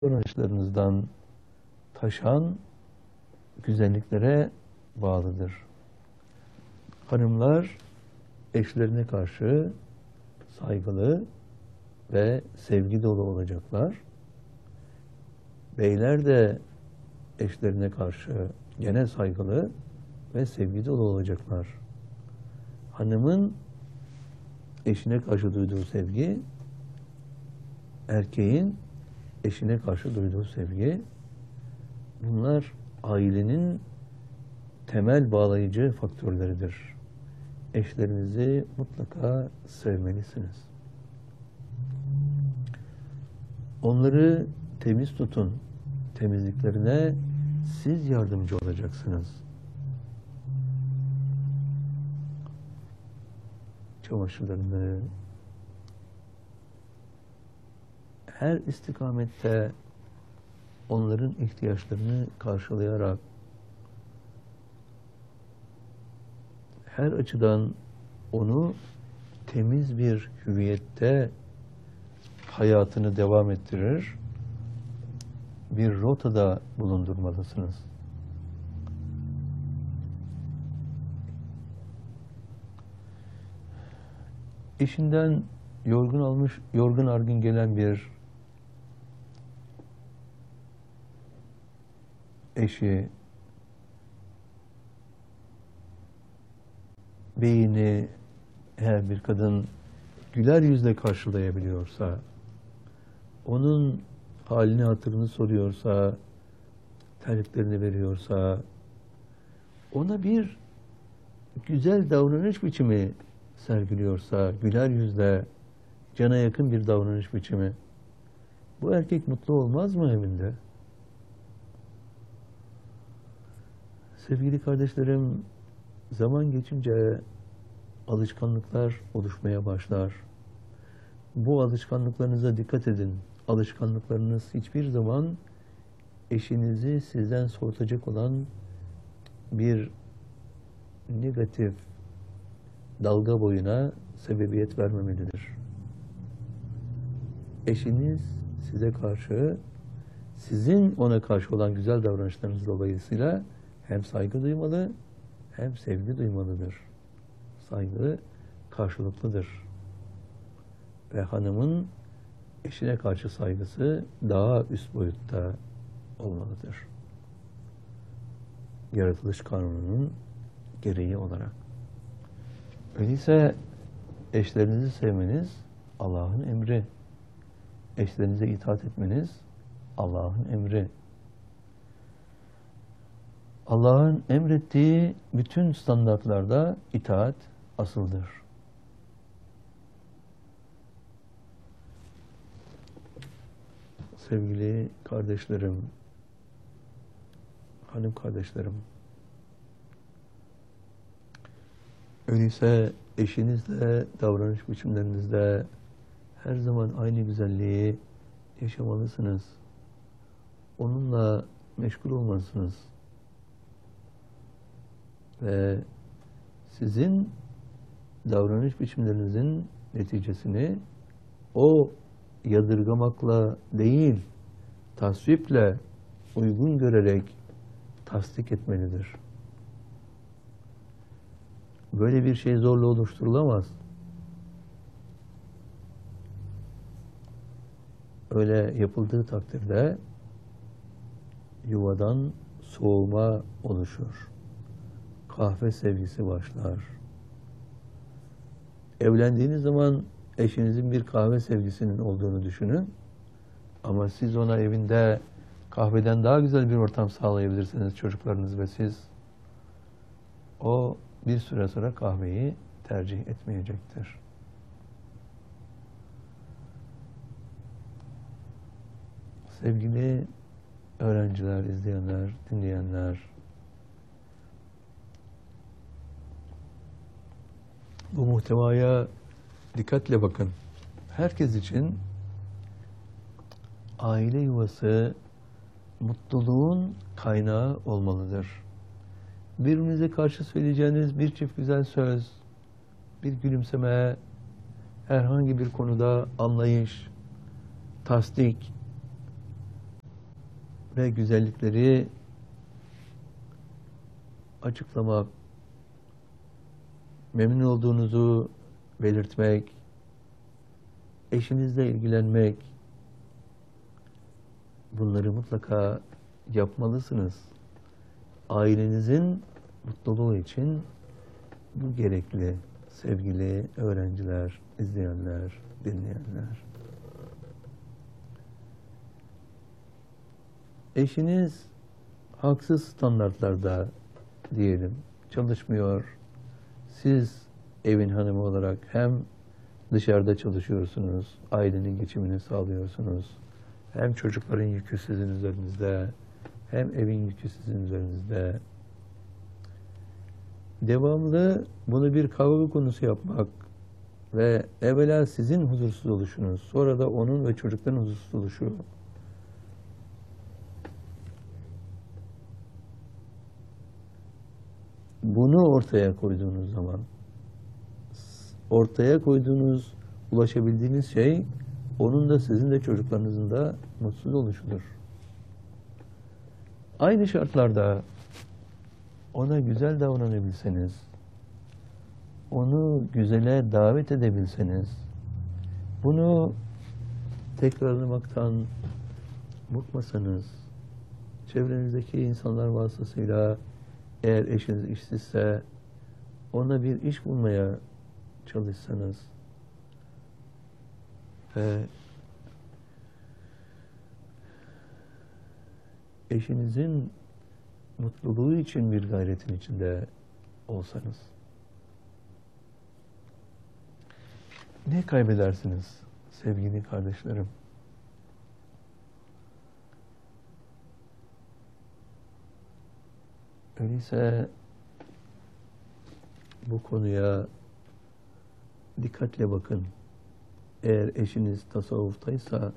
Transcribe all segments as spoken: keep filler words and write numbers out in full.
davranışlarınızdan taşan güzelliklere bağlıdır. Hanımlar eşlerine karşı saygılı ve sevgi dolu olacaklar. Beyler de eşlerine karşı gene saygılı ve sevgi dolu olacaklar. Hanımın eşine karşı duyduğu sevgi, erkeğin eşine karşı duyduğu sevgi, bunlar ailenin temel bağlayıcı faktörleridir. Eşlerinizi mutlaka sevmelisiniz. Onları temiz tutun. Temizliklerine siz yardımcı olacaksınız. Çamaşırlarını her istikamette onların ihtiyaçlarını karşılayarak her açıdan onu temiz bir hüviyette hayatını devam ettirir, bir rotada bulundurmalısınız. İşinden yorgun almış, yorgun argın gelen bir eşi, beyini eğer bir kadın güler yüzle karşılayabiliyorsa, onun halini hatırını soruyorsa, terliklerini veriyorsa, ona bir güzel davranış biçimi sergiliyorsa, güler yüzle, cana yakın bir davranış biçimi, bu erkek mutlu olmaz mı evinde? Sevgili kardeşlerim, zaman geçince alışkanlıklar oluşmaya başlar. Bu alışkanlıklarınıza dikkat edin. Alışkanlıklarınız hiçbir zaman eşinizi sizden soğutacak olan bir negatif dalga boyuna sebebiyet vermemelidir. Eşiniz size karşı, sizin ona karşı olan güzel davranışlarınız dolayısıyla hem saygı duymalı, hem sevgi duymalıdır. Saygı karşılıklıdır. Ve hanımın eşine karşı saygısı daha üst boyutta olmalıdır. Yaratılış kanununun gereği olarak. Öyleyse eşlerinizi sevmeniz Allah'ın emri. Eşlerinize itaat etmeniz Allah'ın emri. Allah'ın emrettiği bütün standartlarda itaat asıldır. Sevgili kardeşlerim, hanım kardeşlerim, öyleyse eşinizle, davranış biçimlerinizde her zaman aynı güzelliği yaşamalısınız. Onunla meşgul olmalısınız. Ve sizin davranış biçimlerinizin neticesini o yadırgamakla değil, tasviple, uygun görerek tasdik etmelidir. Böyle bir şey zorla oluşturulamaz. Öyle yapıldığı takdirde yuvadan soğuma oluşur. Kahve sevgisi başlar. Evlendiğiniz zaman eşinizin bir kahve sevgisinin olduğunu düşünün. Ama siz ona evinde kahveden daha güzel bir ortam sağlayabilirsiniz, çocuklarınız ve siz. O bir süre sonra kahveyi tercih etmeyecektir. Sevgili öğrenciler, izleyenler, dinleyenler, bu muhtevaya dikkatle bakın. Herkes için aile yuvası mutluluğun kaynağı olmalıdır. Birbirinize karşı söyleyeceğiniz bir çift güzel söz, bir gülümseme, herhangi bir konuda anlayış, tasdik, ve güzellikleri açıklamak, memnun olduğunuzu belirtmek, eşinizle ilgilenmek, bunları mutlaka yapmalısınız. Ailenizin mutluluğu için bu gerekli sevgili öğrenciler, izleyenler, dinleyenler. Eşiniz haksız standartlarda diyelim çalışmıyor. Siz evin hanımı olarak hem dışarıda çalışıyorsunuz, ailenin geçimini sağlıyorsunuz. Hem çocukların yükü sizin üzerinizde, hem evin yükü sizin üzerinizde. Devamlı bunu bir kavga konusu yapmak ve evvela sizin huzursuz oluşunuz, sonra da onun ve çocukların huzursuz oluşu. Bunu ortaya koyduğunuz zaman, ortaya koyduğunuz, ulaşabildiğiniz şey, onun da sizin de çocuklarınızın da mutsuz oluşudur. Aynı şartlarda ona güzel davranabilseniz, onu güzele davet edebilseniz, bunu tekrarlamaktan bıkmasanız, çevrenizdeki insanlar vasıtasıyla eğer eşiniz işsizse ona bir iş bulmaya çalışsanız ve eşinizin mutluluğu için bir gayretin içinde olsanız ne kaybedersiniz sevgili kardeşlerim? Öyleyse bu konuya dikkatle bakın. Eğer eşiniz tasavvuftaysa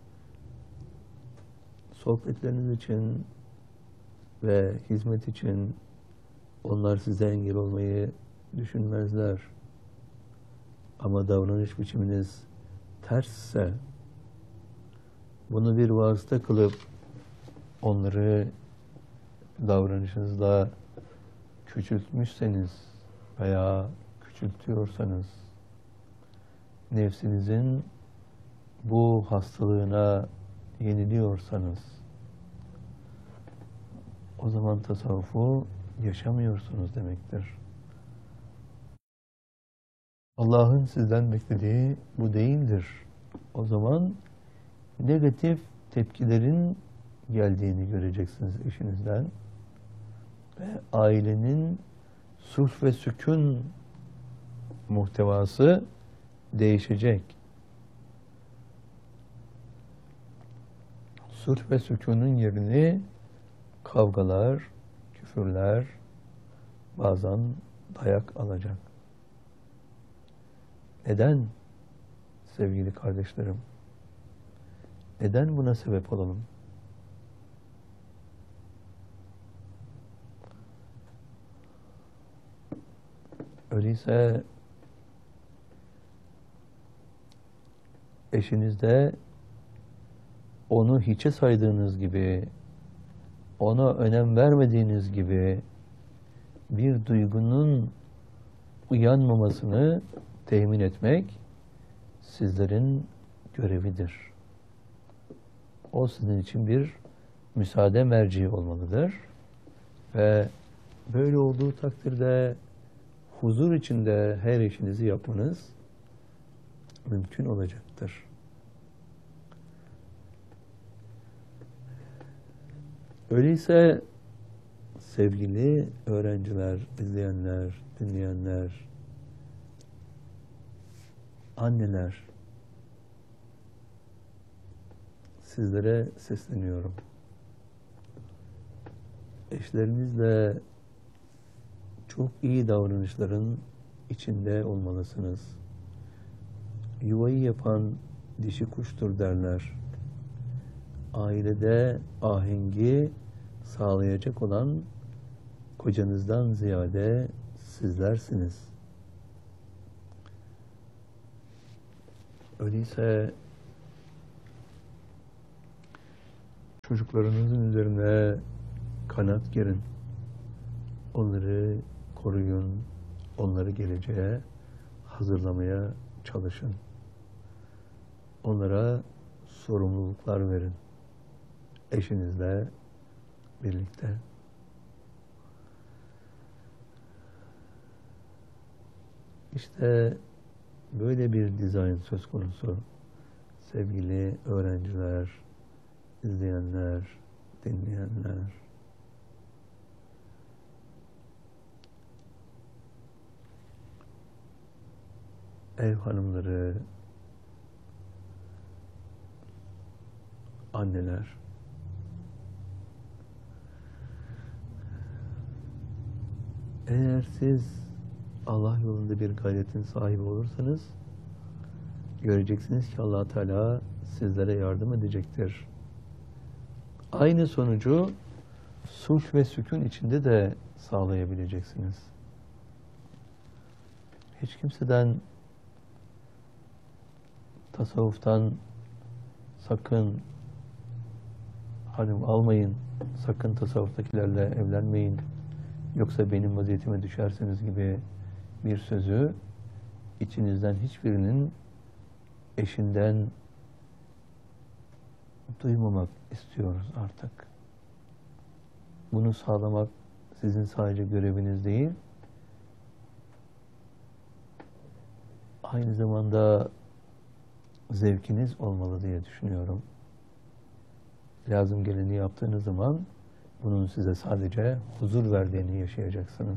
sohbetleriniz için ve hizmet için onlar size engel olmayı düşünmezler. Ama davranış biçiminiz tersse bunu bir vasıta kılıp onları davranışınızla küçültmüşseniz veya küçültüyorsanız, nefsinizin bu hastalığına yeniliyorsanız, o zaman tasavvufu yaşamıyorsunuz demektir. Allah'ın sizden beklediği bu değildir. O zaman negatif tepkilerin geldiğini göreceksiniz eşinizden ve ailenin sulh ve sükun muhtevası değişecek. Sulh ve sükunun yerini kavgalar, küfürler, bazen dayak alacak. Neden sevgili kardeşlerim? Neden buna sebep olalım? Öyleyse eşinizde onu hiçe saydığınız gibi, ona önem vermediğiniz gibi bir duygunun uyanmamasını temin etmek sizlerin görevidir. O sizin için bir müsaade merci olmalıdır. Ve böyle olduğu takdirde huzur içinde her işinizi yapmanız mümkün olacaktır. Öyleyse sevgili öğrenciler, izleyenler, dinleyenler, anneler, sizlere sesleniyorum. Eşlerinizle çok iyi davranışların içinde olmalısınız. Yuvayı yapan dişi kuştur derler. Ailede ahengi sağlayacak olan kocanızdan ziyade sizlersiniz. Öyleyse Çocuklarınızın üzerine kanat gerin. Onları koruyun. Onları geleceğe hazırlamaya çalışın. Onlara sorumluluklar verin. Eşinizle birlikte. İşte böyle bir dizayn söz konusu. Sevgili öğrenciler, izleyenler, dinleyenler. Ev hanımları, anneler, eğer siz Allah yolunda bir gayretin sahibi olursanız göreceksiniz ki Allah Teala sizlere yardım edecektir. Aynı sonucu sulh ve sükun içinde de sağlayabileceksiniz. Hiç kimseden tasavvuftan sakın hanım almayın, sakın tasavvuftakilerle evlenmeyin, yoksa benim vaziyetime düşerseniz gibi bir sözü içinizden hiçbirinin eşinden duymamak istiyoruz artık. Bunu sağlamak sizin sadece göreviniz değil, aynı zamanda zevkiniz olmalı diye düşünüyorum. Lazım geleni yaptığınız zaman bunun size sadece huzur verdiğini yaşayacaksınız.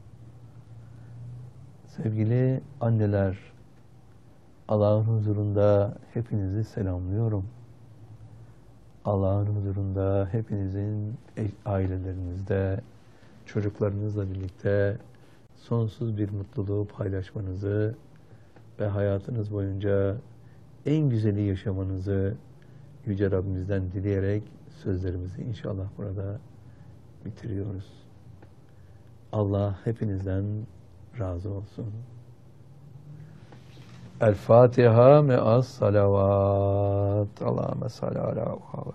Sevgili anneler, Allah'ın huzurunda hepinizi selamlıyorum. Allah'ın huzurunda hepinizin ailelerinizde, çocuklarınızla birlikte sonsuz bir mutluluğu paylaşmanızı ve hayatınız boyunca en güzeli yaşamanızı Yüce Rabbimizden dileyerek sözlerimizi inşallah burada bitiriyoruz. Allah hepinizden razı olsun. El Fatiha me'as salavat. Allahümme salli ala Muhammed.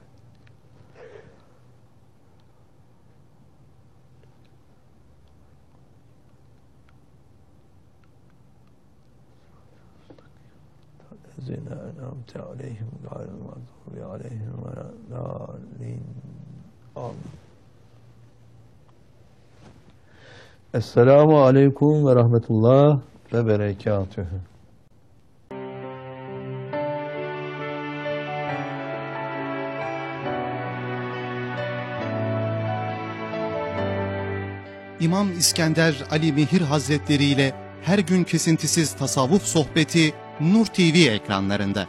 Zina en'amte aleyhim gayril mağdubi aleyhim ve lâllin. Amin. Esselamu aleyküm ve rahmetullah ve berekatühü. İmam İskender Ali Mihir Hazretleri ile her gün kesintisiz tasavvuf sohbeti Nur T V ekranlarında.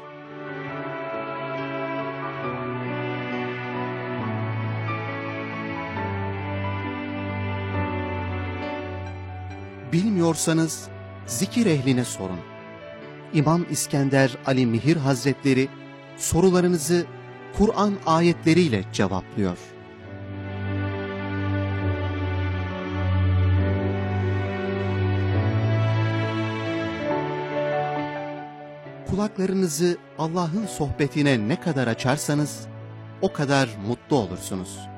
Bilmiyorsanız zikir ehline sorun. İmam İskender Ali Mihir Hazretleri sorularınızı Kur'an ayetleriyle cevaplıyor. Kulaklarınızı Allah'ın sohbetine ne kadar açarsanız o kadar mutlu olursunuz.